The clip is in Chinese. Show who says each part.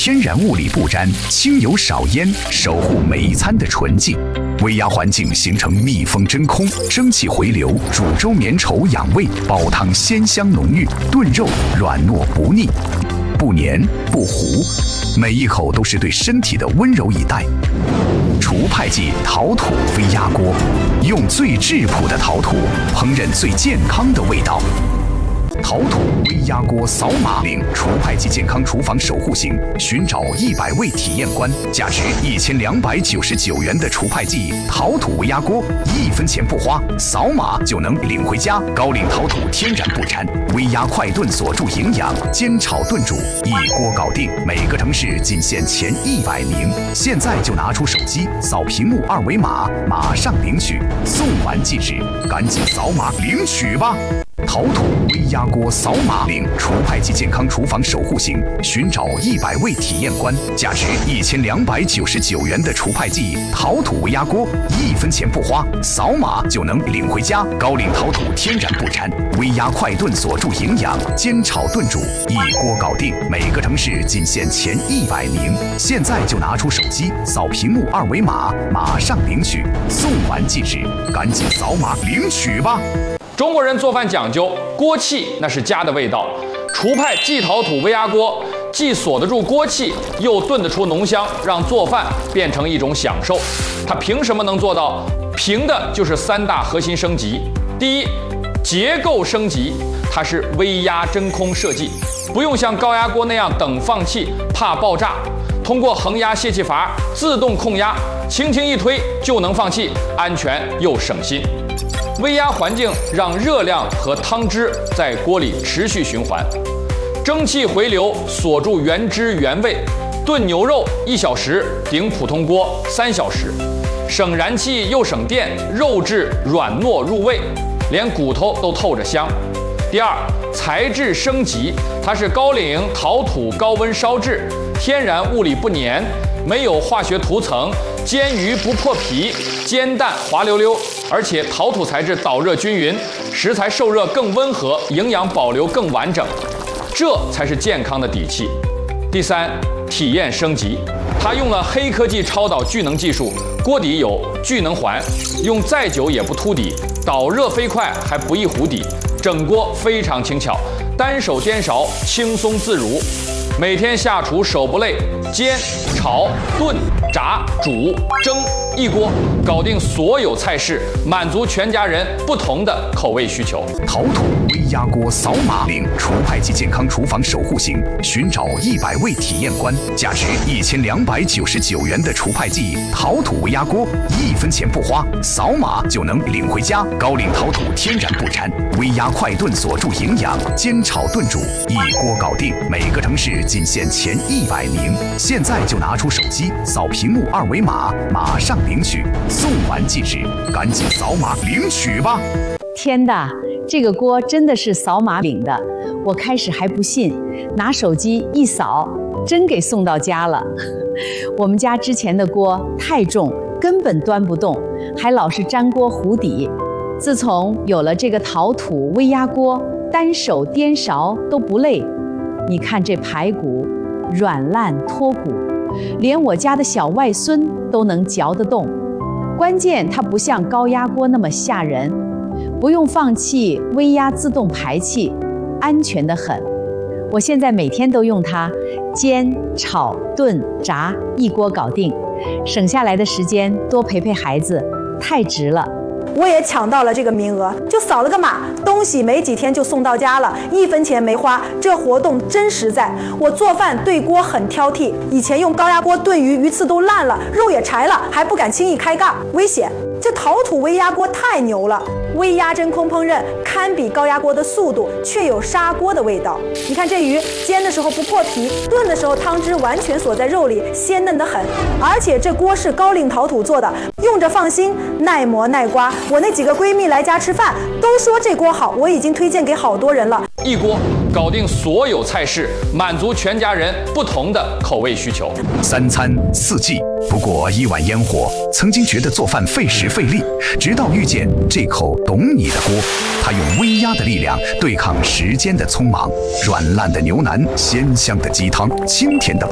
Speaker 1: 天然物理不沾，轻油少烟，守护每一餐的纯净。微压环境形成密封真空，蒸汽回流，煮粥绵稠养胃，煲汤鲜香浓郁，炖肉软糯不腻，不黏不糊，每一口都是对身体的温柔以待。厨派记陶土微压锅，用最质朴的陶土烹饪最健康的味道。陶土微压锅扫码领厨派记健康厨房守护型，寻找100位体验官，价值1299元的厨派记陶土微压锅，1分钱不花，扫码就能领回家。高岭陶土天然不粘，微压快炖锁住营养，煎炒炖煮一锅搞定。每个城市仅限前100名，现在就拿出手机扫屏幕2维码，马上领取，送完即止，赶紧扫码领取吧！陶土微压锅扫码领厨派记健康厨房守护型，寻找100位体验官，价值1299元的厨派记陶土微压锅，1分钱不花，扫码就能领回家。高岭陶土天然不粘，微压快炖锁住营养，煎炒炖煮一锅搞定。每个城市仅限前100名，现在就拿出手机扫屏幕2维码，马上领取，送完即止，赶紧扫码领取吧！
Speaker 2: 中国人做饭讲究锅气，那是家的味道。厨派记陶土微压锅既锁得住锅气，又炖得出浓香，让做饭变成一种享受。它凭什么能做到？凭的就是3大核心升级。第一，结构升级，它是微压真空设计，不用像高压锅那样等放气，怕爆炸。通过恒压泄气阀自动控压，轻轻一推就能放气，安全又省心。微压环境让热量和汤汁在锅里持续循环，蒸汽回流锁住原汁原味。炖牛肉1小时顶普通锅3小时，省燃气又省电，肉质软糯入味，连骨头都透着香。第二，材质升级，它是高岭陶土高温烧制，天然物理不粘，没有化学涂层，煎鱼不破皮，煎蛋滑溜溜，而且陶土材质导热均匀，食材受热更温和，营养保留更完整，这才是健康的底气。第三，体验升级，它用了黑科技超导聚能技术，锅底有聚能环，用再久也不凸底，导热飞快还不易糊底，整锅非常轻巧，单手颠勺轻松自如。每天下厨手不累，煎、炒、炖、炸、煮、蒸，一锅搞定所有菜式，满足全家人不同的口味需求。
Speaker 1: 陶土微压锅扫码领厨派记健康厨房守护型，寻找100位体验官，价值1299元的厨派记陶土微压锅，1分钱不花，扫码就能领回家。高岭陶土天然不粘，微压快炖锁住营养，煎炒炖煮一锅搞定。每个城市仅限前100名，现在就拿出手机扫屏幕2维码，马上领取，送完即止，赶紧扫码领取吧！
Speaker 3: 天哪，这个锅真的是扫码领的，我开始还不信，拿手机一扫，真给送到家了。我们家之前的锅太重，根本端不动，还老是粘锅糊底。自从有了这个陶土微压锅，单手颠勺都不累。你看这排骨软烂脱骨，连我家的小外孙都能嚼得动。关键它不像高压锅那么吓人，不用放气，微压自动排气，安全得很。我现在每天都用它煎、炒、炖、炸，一锅搞定，省下来的时间多陪陪孩子，太值了。
Speaker 4: 我也抢到了这个名额，就扫了个码，东西没几天就送到家了，1分钱没花，这活动真实在。我做饭对锅很挑剔，以前用高压锅炖鱼，鱼刺都烂了，肉也柴了，还不敢轻易开盖，危险。这陶土微压锅太牛了，微压真空烹饪堪比高压锅的速度，却有砂锅的味道。你看这鱼煎的时候不破皮，炖的时候汤汁完全锁在肉里，鲜嫩得很。而且这锅是高岭陶土做的，用着放心，耐磨耐刮。我那几个闺蜜来家吃饭都说这锅好，我已经推荐给好多人了。
Speaker 2: 一锅搞定所有菜式，满足全家人不同的口味需求。
Speaker 1: 3餐4季，不过1碗烟火。曾经觉得做饭费时费力，直到遇见这口懂你的锅，它用微压的力量对抗时间的匆忙，软烂的牛腩，鲜香的鸡汤，清甜的